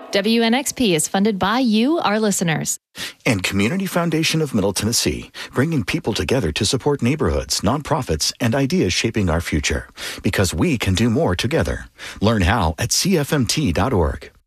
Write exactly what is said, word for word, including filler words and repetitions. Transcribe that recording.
W N X P is funded by you, our listeners. And Community Foundation of Middle Tennessee, bringing people together to support neighborhoods, nonprofits, and ideas shaping our future. Because we can do more together. Learn how at C F M T dot org.